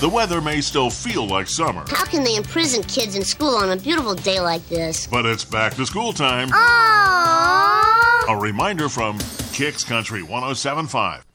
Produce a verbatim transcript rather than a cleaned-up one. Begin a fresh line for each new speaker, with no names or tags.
The weather may still feel like summer.
How can they imprison kids in school on a beautiful day like this?
But it's back to school time.
Aww.
A reminder from Kicks Country one oh seven point five.